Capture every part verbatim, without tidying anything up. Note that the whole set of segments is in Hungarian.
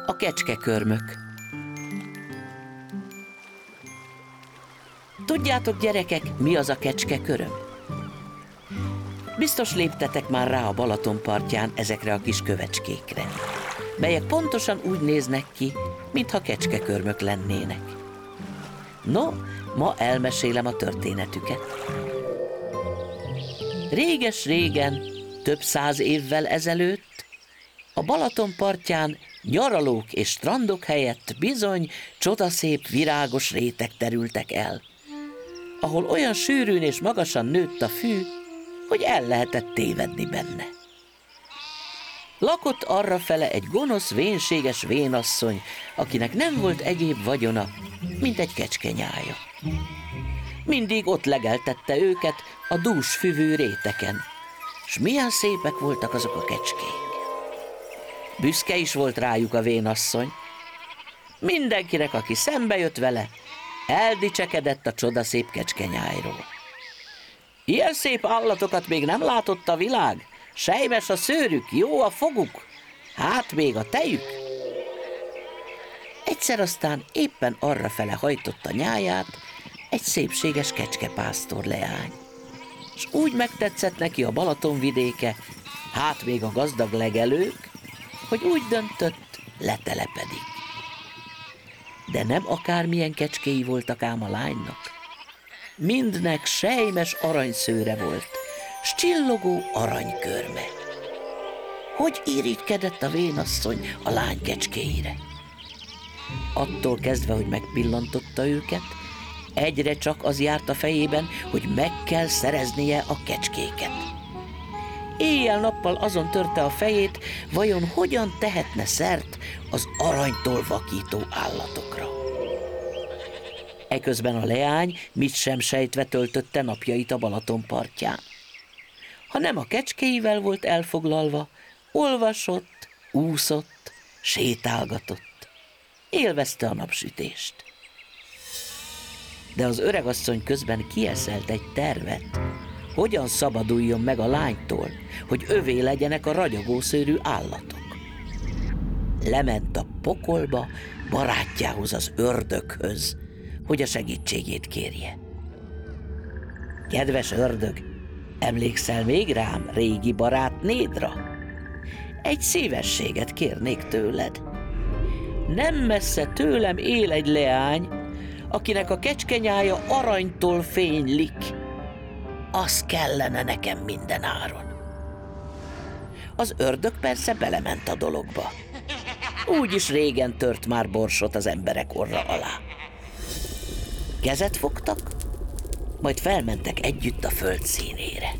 A kecskekörmök. Tudjátok, gyerekek, mi az a kecskeköröm? Biztos léptetek már rá a Balaton partján ezekre a kis kövecskékre, melyek pontosan úgy néznek ki, mintha kecskekörmök lennének. No, ma elmesélem a történetüket. Réges-régen, több száz évvel ezelőtt, a Balaton partján nyaralók és strandok helyett bizony csodaszép virágos rétek terültek el, ahol olyan sűrűn és magasan nőtt a fű, hogy el lehetett tévedni benne. Lakott arrafele egy gonosz, vénséges vénasszony, akinek nem volt egyéb vagyona, mint egy kecskenyája. Mindig ott legeltette őket a dús füvű réteken, s milyen szépek voltak azok a kecskék. Büszke is volt rájuk a vénasszony. Mindenkinek, aki szembe jött vele, eldicsekedett a csodaszép kecskenyájról. Ilyen szép állatokat még nem látott a világ, sejmes a szőrük, jó a foguk, hát még a tejük. Egyszer aztán éppen arrafele hajtotta nyáját egy szépséges kecskepásztor leány, és úgy megtetszett neki a Balaton vidéke, hát még a gazdag legelők, hogy úgy döntött, letelepedik. De nem akármilyen kecskéi voltak ám a lánynak. Mindnek sejmes aranyszőre volt, s csillogó aranykörme. Hogy irigykedett a vénasszony a lány kecskéire? Attól kezdve, hogy megpillantotta őket, egyre csak az járt a fejében, hogy meg kell szereznie a kecskéket. Éjjel-nappal azon törte a fejét, vajon hogyan tehetne szert az aranytól vakító állatokra. Eközben a leány mit sem sejtve töltötte napjait a Balaton partján. Ha nem a kecskéivel volt elfoglalva, olvasott, úszott, sétálgatott. Élvezte a napsütést. De az öregasszony közben kieszelt egy tervet, hogyan szabaduljon meg a lánytól, hogy övé legyenek a ragyogószőrű állatok. Lement a pokolba barátjához, az ördöghöz, hogy a segítségét kérje. Kedves ördög, emlékszel még rám, régi barátnédra? Egy szívességet kérnék tőled. Nem messze tőlem él egy leány, akinek a kecskenyája aranytól fénylik. Az kellene nekem minden áron. Az ördög persze belement a dologba. Úgyis régen tört már borsot az emberek orra alá. Kezet fogtak, majd felmentek együtt a föld színére.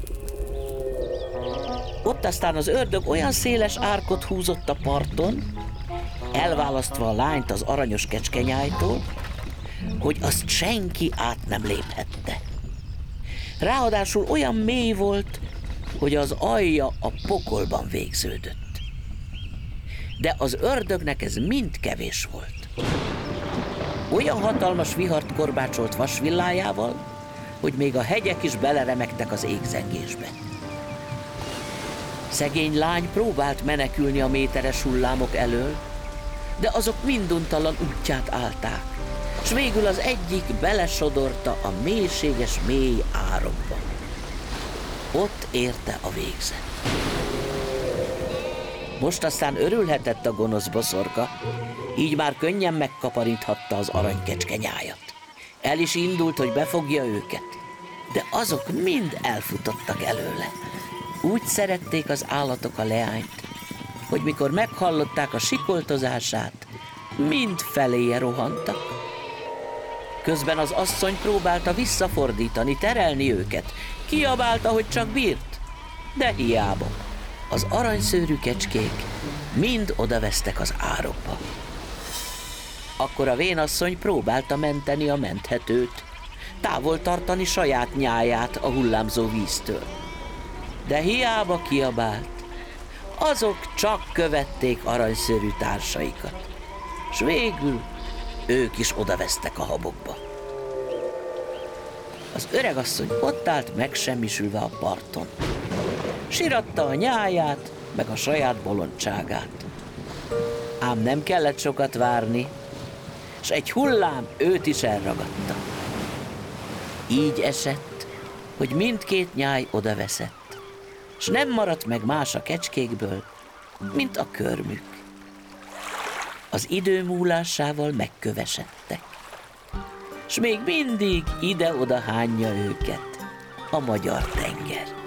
Ott aztán az ördög olyan széles árkot húzott a parton, elválasztva a lányt az aranyos kecskenyájtól, hogy azt senki át nem léphette. Ráadásul olyan mély volt, hogy az alja a pokolban végződött. De az ördögnek ez mind kevés volt. Olyan hatalmas vihart korbácsolt vasvillájával, hogy még a hegyek is beleremegtek az égzengésbe. Szegény lány próbált menekülni a méteres hullámok elől, de azok minduntalan útját állták, s végül az egyik belesodorta a mélységes mély árokba. Ott érte a végzet. Most aztán örülhetett a gonosz boszorka, így már könnyen megkaparinthatta az aranykecskenyájat. El is indult, hogy befogja őket, de azok mind elfutottak előle. Úgy szerették az állatok a leányt, hogy mikor meghallották a sikoltozását, mind feléje rohantak. Közben az asszony próbálta visszafordítani, terelni őket, kiabálta, hogy csak bírt, de hiába. Az aranyszőrű kecskék mind odavesztek az árokba. Akkor a vénasszony próbálta menteni a menthetőt, távol tartani saját nyáját a hullámzó víztől. De hiába kiabált, azok csak követték aranyszőrű társaikat, s végül ők is odavesztek a habokba. Az öregasszony ott állt megsemmisülve a parton. Siratta a nyáját, meg a saját bolondságát. Ám nem kellett sokat várni, s egy hullám őt is elragadta. Így esett, hogy mindkét nyáj odaveszett, s nem maradt meg más a kecskékből, mint a körmük. Az idő múlásával megkövesedtek, s még mindig ide-oda hányja őket a magyar tenger.